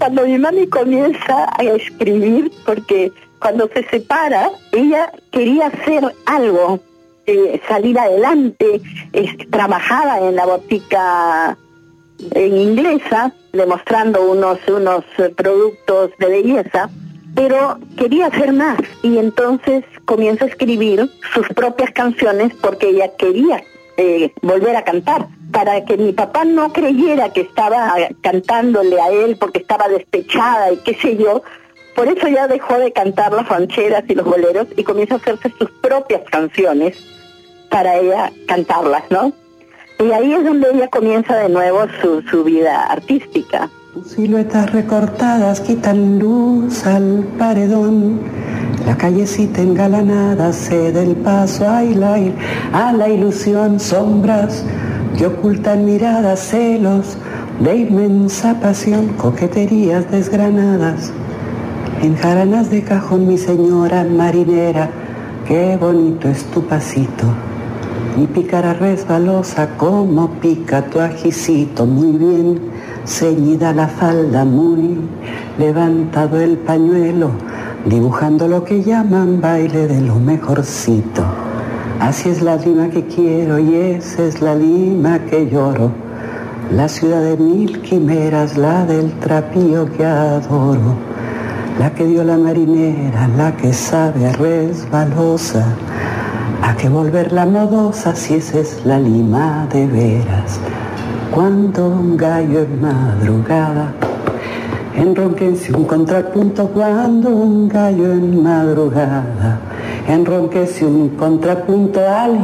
cuando mi mami comienza a escribir, porque cuando se separa, ella quería hacer algo, salir adelante, trabajaba en la botica en inglesa, demostrando unos productos de belleza, pero quería hacer más, y entonces comienza a escribir sus propias canciones porque ella quería volver a cantar, para que mi papá no creyera que estaba cantándole a él porque estaba despechada y qué sé yo. Por eso ya dejó de cantar las rancheras y los boleros y comienza a hacerse sus propias canciones para ella cantarlas, ¿no? Y ahí es donde ella comienza de nuevo su vida artística. Siluetas recortadas quitan luz al paredón. La callecita engalanada cede el paso a la ilusión. Sombras que ocultan miradas, celos de inmensa pasión, coqueterías desgranadas. En jaranas de cajón, mi señora marinera, qué bonito es tu pasito. Mi pícara resbalosa como pica tu ajicito, muy bien ceñida la falda, muy levantado el pañuelo, dibujando lo que llaman baile de lo mejorcito. Así es la Lima que quiero y esa es la Lima que lloro, la ciudad de mil quimeras, la del trapío que adoro, la que dio la marinera, la que sabe a resbalosa, a que volverla modosa, si esa es la Lima de veras. Cuando un gallo en madrugada enronquece un contrapunto, cuando un gallo en madrugada enronquece un contrapunto, al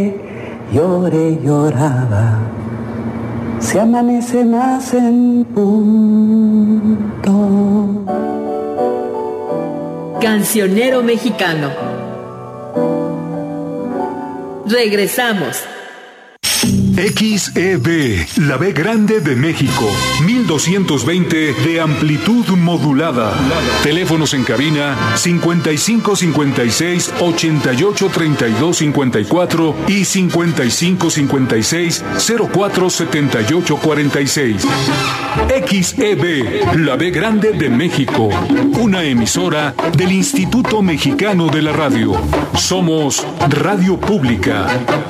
lloraba, se amanece más en punto. Cancionero mexicano. Regresamos. XEB, la B grande de México, 1220 de amplitud modulada. Teléfonos en cabina 55 56 88 32 54 y 55 56 04 78 46. XEB, la B grande de México, una emisora del Instituto Mexicano de la Radio. Somos Radio Pública.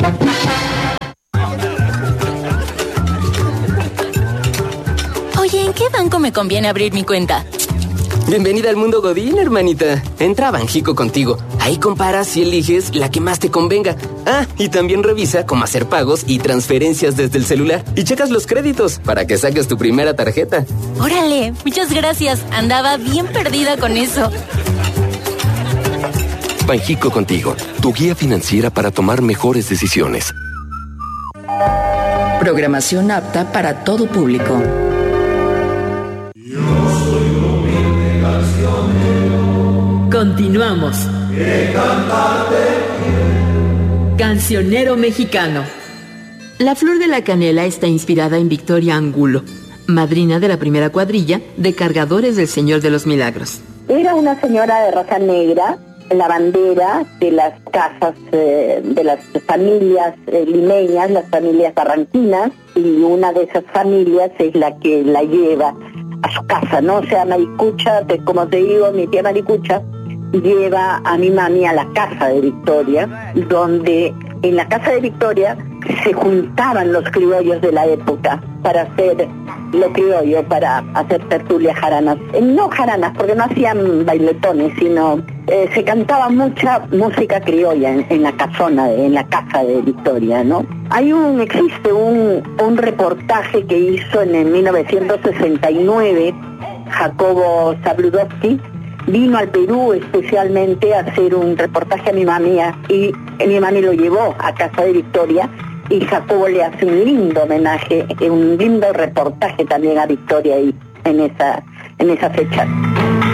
Oye, ¿en qué banco me conviene abrir mi cuenta? Bienvenida al mundo Godín, hermanita. Entra a Banjico Contigo. Ahí comparas y eliges la que más te convenga. Ah, y también revisa cómo hacer pagos y transferencias desde el celular. Y checas los créditos para que saques tu primera tarjeta. Órale, muchas gracias. Andaba bien perdida con eso. Banjico Contigo, tu guía financiera para tomar mejores decisiones. Programación apta para todo público. Continuamos. Cancionero mexicano. La flor de la canela está inspirada en Victoria Angulo, madrina de la primera cuadrilla de Cargadores del Señor de los Milagros. Era una señora de raza negra, la bandera de las casas, de las familias limeñas, las familias barranquinas, y una de esas familias es la que la lleva a su casa, ¿no? O sea, Maricucha, como te digo, mi tía Maricucha lleva a mi mami a la casa de Victoria, donde en la casa de Victoria se juntaban los criollos de la época para hacer lo criollo, para hacer tertulias jaranas. No jaranas, porque no hacían bailetones, sino se cantaba mucha música criolla en la casona, en la casa de Victoria, ¿no? Existe un reportaje que hizo en 1969 Jacobo Zabludovsky. Vino al Perú especialmente a hacer un reportaje a mi mami, y mi mami lo llevó a casa de Victoria, y Jacobo le hace un lindo homenaje, un lindo reportaje también a Victoria ahí en esa fecha.